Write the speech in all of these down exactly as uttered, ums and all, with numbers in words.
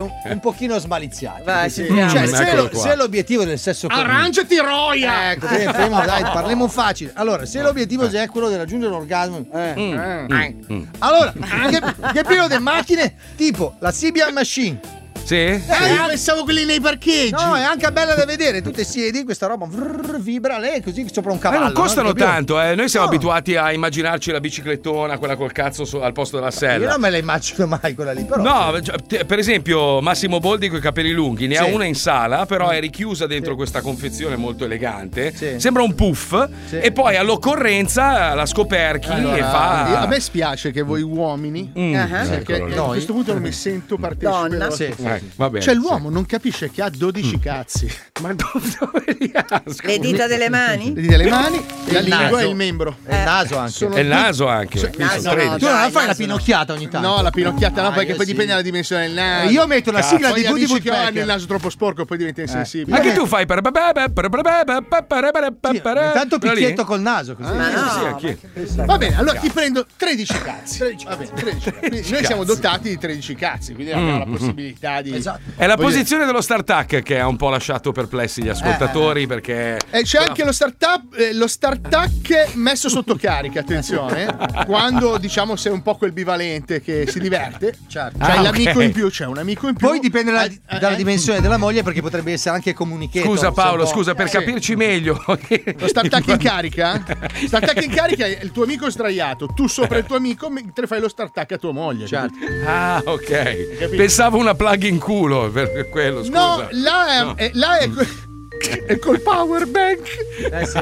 un, un pochino smaliziati. Vai, sì. sentiamo. Cioè, Mm, se, eccolo lo, qua. se l'obiettivo del sesso congiunto, Arrangiati, Roia! ecco, fermo, dai, parliamo facile. Allora, se l'obiettivo è quello di raggiungere l'orgasmo, eh, Mm, eh, mm, eh. mm. allora, che, che pieno di macchine tipo la C B R Machine. Sì? Eh, io pensavo quelli nei parcheggi. No, è anche bella da vedere. Tu ti siedi, questa roba vrrr, vibra lei così sopra un Ma cavallo. non costano no? Capito? tanto, eh. Noi siamo No. abituati a immaginarci la biciclettona, quella col cazzo su- al posto della Io sella. non me la immagino mai quella lì, però. No, cioè, te- per esempio Massimo Boldi con i capelli lunghi ne ha Sì. una in sala, però è richiusa dentro questa confezione molto elegante. Sì. Sembra un puff Sì. e poi all'occorrenza la scoperchi Allora, e io- fa. a me spiace che voi uomini, Mm, Uh-huh. perché eccolo lì. a questo punto non mi sento partecipe. Donna. della- Sì. Eh, va bene. Cioè l'uomo non capisce che ha dodici Mm. cazzi. Ma dove, dove li ha? Le dita delle mani? Vedi le mani, la Il lingua naso. e il membro. E il naso anche. Sono E il naso anche. Cioè, Quindi naso sono no, tredici. Tu non dai, la fai la naso no. pinocchiata ogni tanto? No, la pinocchiata no, Ah, perché io poi sì. dipende dalla dimensione del naso. Eh, Io metto la sigla Poi di gli Woody amici che hanno il Woodpecker. naso troppo sporco poi diventa insensibile. Anche Eh. tu fai per Sì, intanto Quello lì? picchietto col naso così. Ma no, Sì, anch'io. Va bene, allora ti prendo tredici cazzi. Va bene, tredici. Quindi noi siamo dotati di tredici cazzi, quindi abbiamo la possibilità di. Esatto. È la Voglio- posizione dello startup che ha un po' lasciato perplessi gli ascoltatori perché E c'è anche lo startup, eh, lo startup messo sotto carica, attenzione. Quando diciamo sei un po' quel bivalente che si diverte, Certo. c'hai Ah, l'amico ok. in più, c'è un amico in più. Poi dipende dalla, Eh, eh, dalla eh. dimensione della moglie, perché potrebbe essere anche comunichetto. Scusa Paolo, se un po'- scusa, per Sì. capirci meglio. Lo startup in carica? Startup in carica è il tuo amico sdraiato, tu sopra il tuo amico mentre fai lo startup a tua moglie. Certo. Ah, ok. Capito? Pensavo una plug in culo per quello, scusa. No, là è, No. è- là è, è col power bank. Eh sì.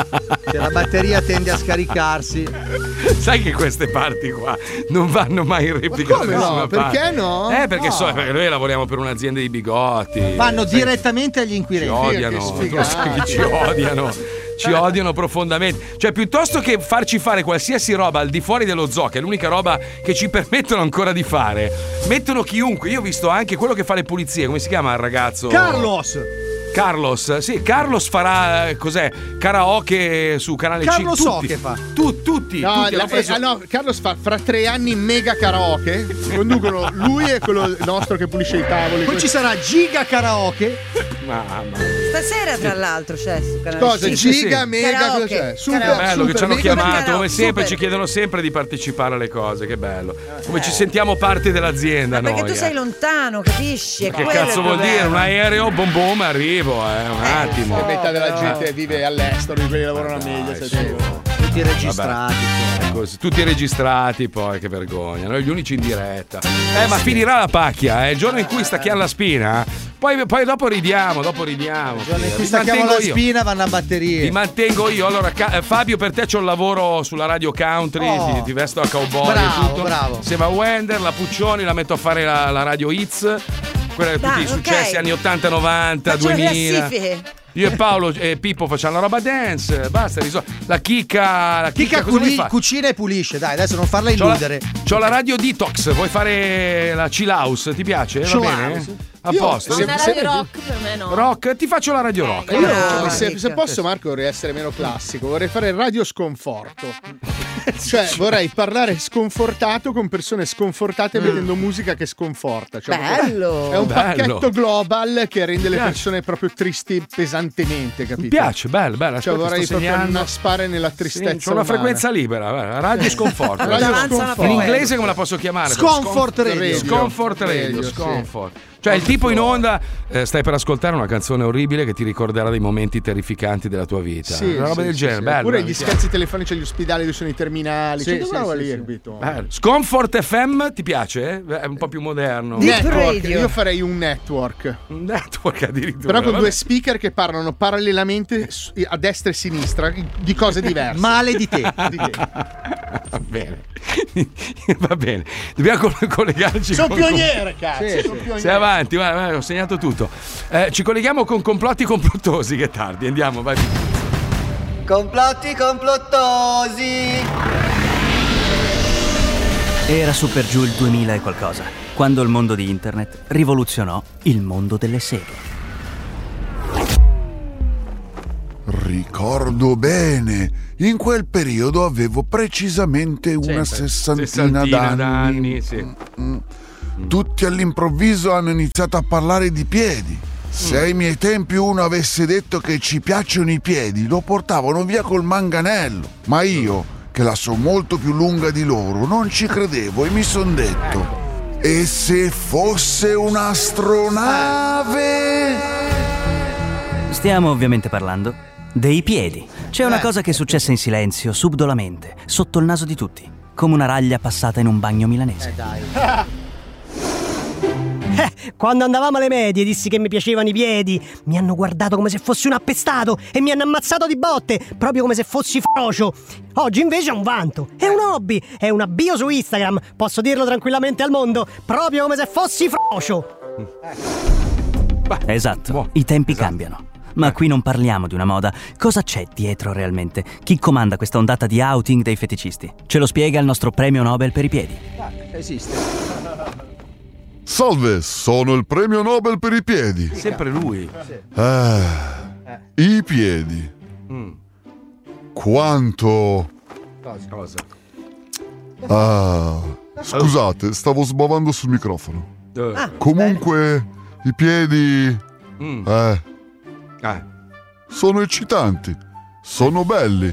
Se la batteria tende a scaricarsi. Sai che queste parti qua non vanno mai in replica Ma come da nessuna no? parte. Perché no? Eh, perché No. so, perché noi lavoriamo per un'azienda di bigotti. Vanno Sai, direttamente agli ci inquirenti. odiano, che sfigata. ci odiano. Ci odiano profondamente. Cioè, piuttosto che farci fare qualsiasi roba al di fuori dello zoo, che è l'unica roba che ci permettono ancora di fare, mettono chiunque. Io ho visto anche quello che fa le pulizie. Come si chiama il ragazzo? Carlos! Carlos, sì, Carlos farà eh, cos'è? Karaoke su canale Carlo cinque. so Tutti. che fa. Tu, tutti, No, tutti la- hanno preso- eh, ah, no, Carlos fa fra tre anni mega karaoke. Conducono lui e quello nostro che pulisce i tavoli. Poi ci sarà Giga Karaoke. Mamma. Stasera, tra l'altro, c'è su canale Cosa? cinque. Sì, sì, Giga, sì. mega, Karaoke. cosa c'è? Super, Karaoke. Bello super, che ci hanno mega, chiamato, mega, come sempre super. ci chiedono sempre di partecipare alle cose, che bello. Come ci sentiamo parte dell'azienda Perché noi. tu sei eh. lontano, capisci? È Che quello cazzo il vuol dire? Un problema. aereo, bom bom, arrivo, eh, un attimo. La metà della però- gente vive all'estero, di quelli che lavorano a meglio. Dai, sai su. tu. Tutti registrati. Così, tutti registrati poi, che vergogna. Noi gli unici in diretta. Eh, ma finirà la pacchia, eh. Il giorno in cui stacchiamo la spina, poi, poi dopo ridiamo, dopo ridiamo. Il giorno in cui Vi stacchiamo la mantengo io. spina vanno a batterie. Ti mantengo io. Allora, Ca- eh, Fabio, per te c'ho il lavoro sulla radio country. Oh. Ti, ti vesto a cowboy Bravo, e tutto. bravo. Insieme a Wender, la Puccioni, la metto a fare la, la radio hits. Quella tutti Dai, i successi ok. anni ottanta, novanta, Faccio le duemila. classifiche. Io e Paolo e Pippo facciamo la roba dance. Basta, risol- la chicca. La chicca, Chicca cosa vuoi culi- fare? cucina e pulisce. Dai, adesso non farla C'ho la, illudere. c'ho la radio detox, vuoi fare la chill house? Ti piace? Va Chill bene? house. A Io- posto. se- Una se- radio rock per me no. Rock, ti faccio la radio rock. Io, Brava, se, Ricca. se posso, Marco, vorrei essere meno classico. Vorrei fare il radio sconforto. Cioè, vorrei parlare sconfortato con persone sconfortate vedendo musica che sconforta. Cioè, Bello. È un Bello. pacchetto global che rende le piace. persone proprio tristi pesantemente, capito? Mi piace, bello, bello. Cioè, Aspetta, vorrei sto proprio segnando. annaspare nella tristezza. Sì, c'ho una umana. frequenza libera, guarda, radio sconforto. Radio Davanti alla sconforto. In porta. inglese come la posso chiamare? Scomfort Radio. Scomfort Radio, Radio, sì. Scomfort. Cioè il tipo in onda, eh, stai per ascoltare una canzone orribile che ti ricorderà dei momenti terrificanti della tua vita. Sì, una roba sì, del sì, genere, sì. bello. Oppure bello, gli mi piace. scherzi telefonici agli ospedali dove sono i terminali. Sì, C'è sì, una roba sì, lì, sì. capito? Bello. Scomfort F M ti piace? Eh? È un po' più moderno. Deep Network. Radio. Io farei un network. Un network addirittura. Però con vabbè. due speaker che parlano parallelamente su- a destra e sinistra di cose diverse. Male di te. Di che? Va bene. Va bene. Dobbiamo coll- collegarci Sono con... pioniere, cazzo. Sì, sono sì. pioniere. Sei avanti, vai, vai, ho segnato tutto. Eh, ci colleghiamo con complotti complottosi, che tardi. Andiamo, vai. Complotti complottosi. Era su per giù il duemila e qualcosa, quando il mondo di internet rivoluzionò il mondo delle seghe. Ricordo bene, in quel periodo avevo precisamente una Sempre. sessantina, Sessantina d'anni. d'anni, sì. Mm. tutti all'improvviso hanno iniziato a parlare di piedi. Se ai miei tempi uno avesse detto che ci piacciono i piedi, lo portavano via col manganello. Ma io, che la so molto più lunga di loro, non ci credevo e mi son detto: e se fosse un'astronave? Stiamo ovviamente parlando dei piedi. C'è una cosa che è successa in silenzio, subdolamente, sotto il naso di tutti, come una raglia passata in un bagno milanese. Eh dai. Eh, quando andavamo alle medie dissi che mi piacevano i piedi. Mi hanno guardato come se fossi un appestato e mi hanno ammazzato di botte, proprio come se fossi frocio. Oggi invece è un vanto, è un hobby, è una bio su Instagram. Posso dirlo tranquillamente al mondo, proprio come se fossi frocio. Esatto, i tempi cambiano. Ma qui non parliamo di una moda. Cosa c'è dietro realmente? Chi comanda questa ondata di outing dei feticisti? Ce lo spiega il nostro premio Nobel per i piedi. Ah, esiste. Salve, sono il premio Nobel per i piedi. Sempre lui. Eh, I piedi. Mm. Quanto... Cosa? Ah, scusate, stavo sbavando sul microfono. Ah, Comunque, i piedi... Mm. Eh, Ah. sono eccitanti. Sono belli.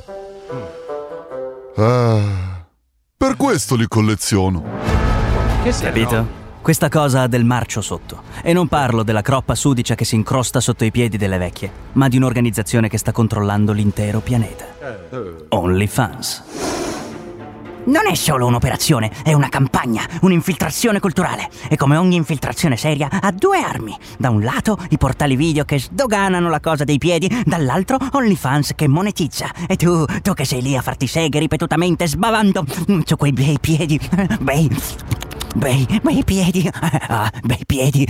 Eh, per questo li colleziono. Che sei, Capito? no? Questa cosa ha del marcio sotto. E non parlo della croppa sudicia che si incrosta sotto i piedi delle vecchie, ma di un'organizzazione che sta controllando l'intero pianeta. OnlyFans. Non è solo un'operazione, è una campagna, un'infiltrazione culturale. E come ogni infiltrazione seria ha due armi. Da un lato i portali video che sdoganano la cosa dei piedi, dall'altro OnlyFans che monetizza. E tu, tu che sei lì a farti seghe ripetutamente sbavando su quei bei piedi, bei, bei, bei piedi, ah, bei piedi.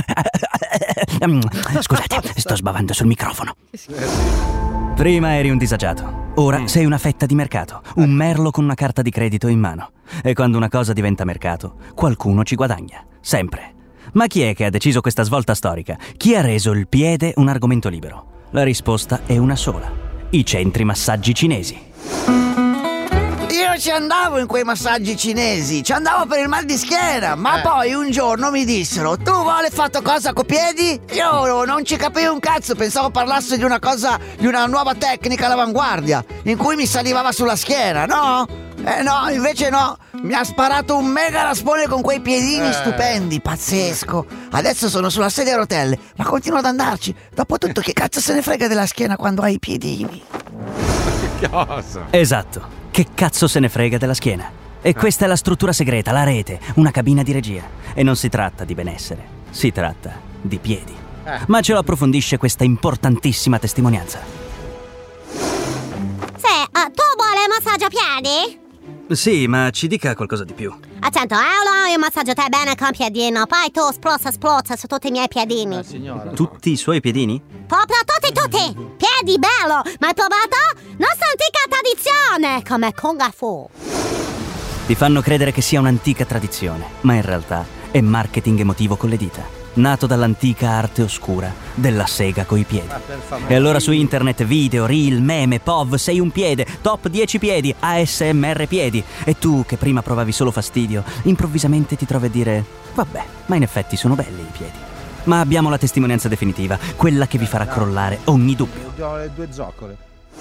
Scusate, sto sbavando sul microfono. Prima eri un disagiato, ora sei una fetta di mercato, un merlo con una carta di credito in mano. E quando una cosa diventa mercato, qualcuno ci guadagna, sempre. Ma chi è che ha deciso questa svolta storica? Chi ha reso il piede un argomento libero? La risposta è una sola: i centri massaggi cinesi. Io ci andavo in quei massaggi cinesi, ci andavo per il mal di schiena, ma eh. poi un giorno mi dissero: tu vuole fatto cosa coi piedi? Io non ci capivo un cazzo, pensavo parlasse di una cosa, di una nuova tecnica all'avanguardia, in cui mi salivava sulla schiena, no? Eh no, invece no, mi ha sparato un mega raspone con quei piedini eh. stupendi, pazzesco. Adesso sono sulla sedia a rotelle, ma continuo ad andarci. Dopotutto che cazzo se ne frega della schiena quando hai i piedini? Cosa? Esatto. Che cazzo se ne frega della schiena? E questa è la struttura segreta, la rete, una cabina di regia. E non si tratta di benessere, si tratta di piedi. Ma ce lo approfondisce questa importantissima testimonianza. Sì, uh, tu vuoi massaggio piedi? Sì, ma ci dica qualcosa di più. Attento, eh, io massaggio te bene con piedino, poi tu spruzza spruzza su tutti i miei piedini. Signora. Tutti i suoi piedini? Proprio tutti, tutti! Piedi bello! Ma hai provato? Nostra antica tradizione, come Kung Fu. Ti fanno credere che sia un'antica tradizione, ma in realtà è marketing emotivo con le dita, nato dall'antica arte oscura della sega coi piedi. E allora su internet video, reel, meme, P O V, sei un piede, top dieci piedi, A S M R piedi. E tu che prima provavi solo fastidio, improvvisamente ti trovi a dire: vabbè, ma in effetti sono belli i piedi. Ma abbiamo la testimonianza definitiva, quella che vi farà crollare ogni dubbio. Ho le due zoccole.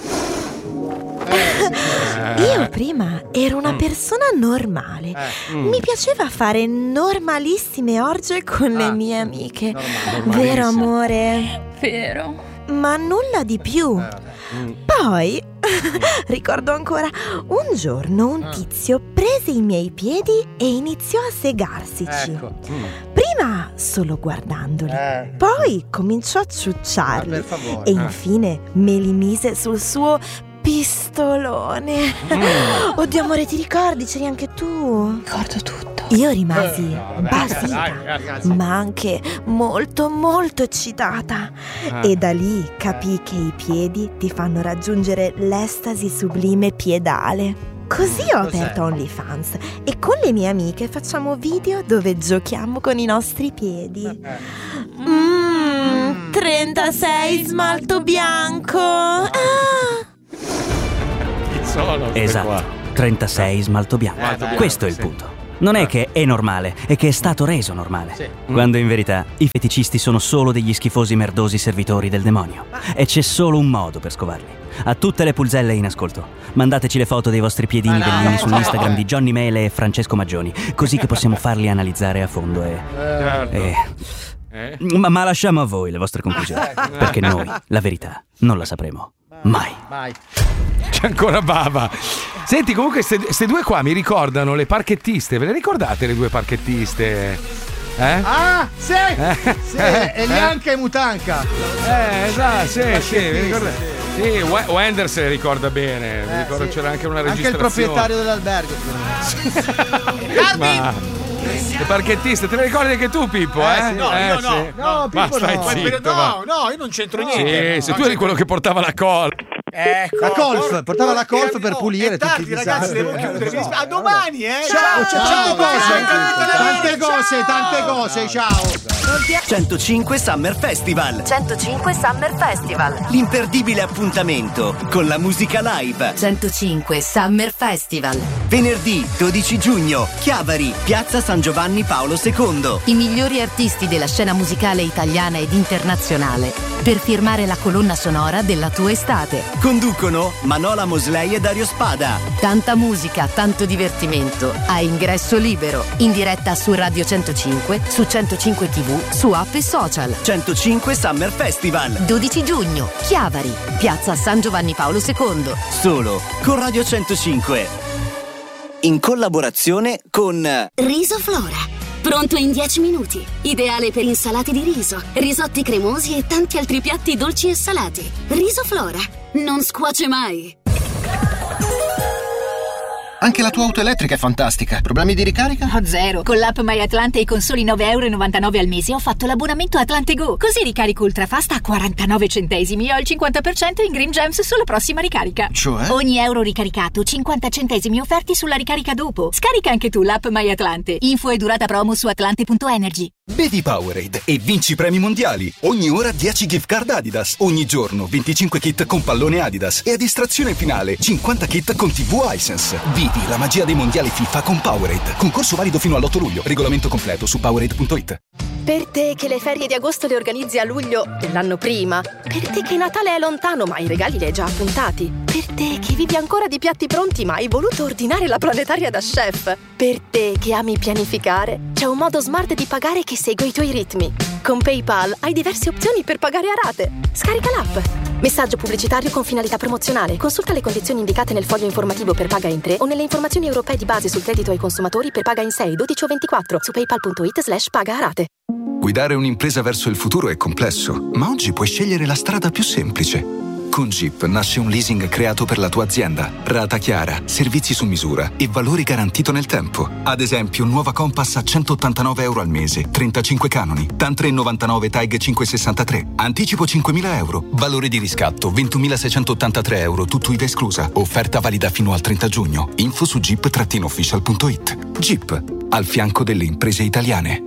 Io prima ero una persona normale. Eh, mm. Mi piaceva fare normalissime orge con le Ah, mie amiche. normale. Vero amore? Vero. Ma nulla di più. Poi ricordo ancora un giorno un tizio prese i miei piedi e iniziò a segarsici. Ecco. Mm. Prima solo guardandoli, Eh. poi cominciò a ciucciarli Ma per favore. e infine me li mise sul suo pistolone. Oddio amore, ti ricordi? C'eri anche tu? Ricordo tutto. Io rimasi Eh, vabbè, basita, dai, ragazzi. ma anche molto molto eccitata. E da lì capii che i piedi ti fanno raggiungere l'estasi sublime piedale. Così ho Cos'è? aperto OnlyFans e con le mie amiche facciamo video dove giochiamo con i nostri piedi. Mmm, trentasei smalto bianco. Ah. Chi sono? queste Esatto, qua? trentasei smalto bianco. Smalto bianco, Questo è il sì. punto. Non è che è normale, è che è stato reso normale. Sì. Quando in verità i feticisti sono solo degli schifosi merdosi servitori del demonio. E c'è solo un modo per scovarli. A tutte le pulzelle in ascolto, mandateci le foto dei vostri piedini Ma no, bellini no, sull'Instagram no. di Johnny Mele e Francesco Maggioni, così che possiamo farli analizzare a fondo e... Certo. e... Eh? Ma, ma lasciamo a voi le vostre conclusioni, perché noi la verità non la sapremo mai. Vai. C'è ancora Bava. Senti, comunque queste due qua mi ricordano le parchettiste. Ve le ricordate le due parchettiste? Eh? Ah, sì! Eh? Sì, e Lianca e Mutanca. Eh, esatto, sì, sì, mi ricordate. Sì, W- Wender se le ricorda bene. Mi Eh, ricordo sì. c'era anche una Anche il registrazione. proprietario dell'albergo. Ma le parchettiste, te le ricordi anche tu, Pippo? Eh? Eh, sì. No, Eh, io no. sì. No, Ma Pippo stai no. zitto, va. No, no, io non c'entro niente. Sì, se tu eri quello che portava la colla. Ecco, La colf, por- portava la colf por- per oh, pulire è tutti tardi, i ragazzi, disastri. devo Eh, chiudere. lo so. A domani, eh. Ciao, ciao, tante cose, ciao, tante cose, tante cose, ciao. centocinque Summer Festival. centocinque Summer Festival. L'imperdibile appuntamento con la musica live. centocinque Summer Festival. Venerdì dodici giugno, Chiavari, Piazza San Giovanni Paolo secondo. I migliori artisti della scena musicale italiana ed internazionale per firmare la colonna sonora della tua estate. Conducono Manola Mosley e Dario Spada. Tanta musica, tanto divertimento a ingresso libero. In diretta su Radio centocinque, su centocinque tivù, su app e social. centocinque Summer Festival. dodici giugno, Chiavari, Piazza San Giovanni Paolo secondo. Solo con Radio centocinque. In collaborazione con Riso Flora. Pronto in dieci minuti. Ideale per insalate di riso, risotti cremosi e tanti altri piatti dolci e salati. Riso Flora. Non scuoce mai. Anche la tua auto elettrica è fantastica. Problemi di ricarica? Oh, zero. Con l'app MyAtlante e con soli nove virgola novantanove euro al mese ho fatto l'abbonamento Atlante Go. Così ricarico ultrafast a quarantanove centesimi e ho il cinquanta per cento in Green Gems sulla prossima ricarica. Cioè? Ogni euro ricaricato, cinquanta centesimi offerti sulla ricarica dopo. Scarica anche tu l'app MyAtlante. Info e durata promo su atlante punto energy. Bevi Powerade e vinci premi mondiali. Ogni ora dieci gift card Adidas. Ogni giorno venticinque kit con pallone Adidas. E a distrazione finale cinquanta kit con tivù Hisense. Vivi la magia dei mondiali FIFA con Powerade. Concorso valido fino all'otto luglio. Regolamento completo su powerade punto it. Per te che le ferie di agosto le organizzi a luglio dell'anno prima. Per te che Natale è lontano ma i regali li hai già appuntati. Per te che vivi ancora di piatti pronti ma hai voluto ordinare la planetaria da chef. Per te che ami pianificare, c'è un modo smart di pagare che segue i tuoi ritmi. Con PayPal hai diverse opzioni per pagare a rate. Scarica l'app. Messaggio pubblicitario con finalità promozionale. Consulta le condizioni indicate nel foglio informativo per paga in tre o nelle informazioni europee di base sul credito ai consumatori per paga in sei, dodici o ventiquattro su paypal punto it slash paga a rate. Guidare un'impresa verso il futuro è complesso, ma oggi puoi scegliere la strada più semplice. Con Jeep nasce un leasing creato per la tua azienda. Rata chiara, servizi su misura e valori garantito nel tempo. Ad esempio, nuova Compass a centottantanove euro al mese, trentacinque canoni, TAN tre virgola novantanove TAG cinquecentosessantatré, anticipo cinquemila euro, valore di riscatto ventumilaseicentottantatré euro, tutto I V A esclusa. Offerta valida fino al trenta giugno. Info su jeep official punto it. Jeep, al fianco delle imprese italiane.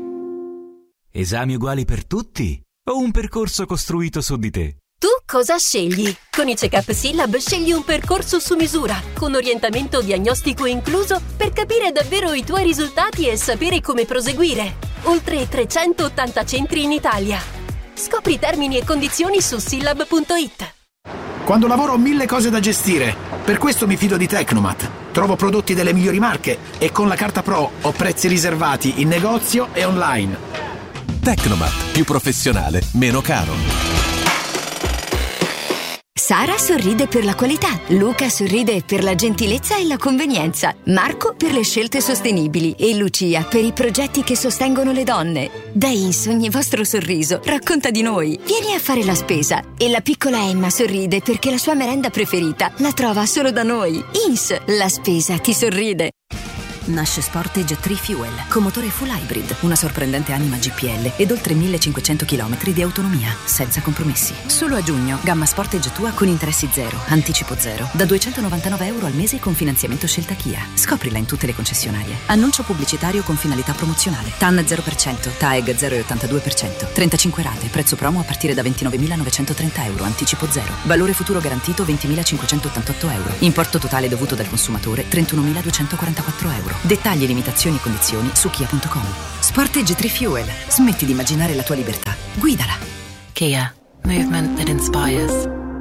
Esami uguali per tutti o un percorso costruito su di te? Tu cosa scegli? Con i Check-up Syllab scegli un percorso su misura, con orientamento diagnostico incluso per capire davvero i tuoi risultati e sapere come proseguire. Oltre trecentottanta centri in Italia. Scopri termini e condizioni su syllab punto it. Quando lavoro ho mille cose da gestire, per questo mi fido di Tecnomat. Trovo prodotti delle migliori marche e con la carta Pro ho prezzi riservati in negozio e online. Tecnomat, più professionale, meno caro. Sara sorride per la qualità, Luca sorride per la gentilezza e la convenienza, Marco per le scelte sostenibili e Lucia per i progetti che sostengono le donne. Da Ins ogni vostro sorriso racconta di noi. Vieni a fare la spesa. E la piccola Emma sorride perché la sua merenda preferita la trova solo da noi. Ins, la spesa ti sorride. Nasce Sportage tre Fuel, con motore full hybrid, una sorprendente anima G P L ed oltre millecinquecento chilometri di autonomia, senza compromessi. Solo a giugno, gamma Sportage tua con interessi zero, anticipo zero, da duecentonovantanove euro al mese con finanziamento Scelta Kia. Scoprila in tutte le concessionarie. Annuncio pubblicitario con finalità promozionale. TAN zero per cento, TAEG zero virgola ottantadue per cento, trentacinque rate, prezzo promo a partire da ventinovemilanovecentotrenta euro, anticipo zero. Valore futuro garantito ventimilacinquecentottantotto euro. Importo totale dovuto dal consumatore trentunomiladuecentoquarantaquattro euro. Dettagli, limitazioni e condizioni su kia punto com. Sportage tre Fuel. Smetti di immaginare la tua libertà. Guidala. Kia. Movement that inspires.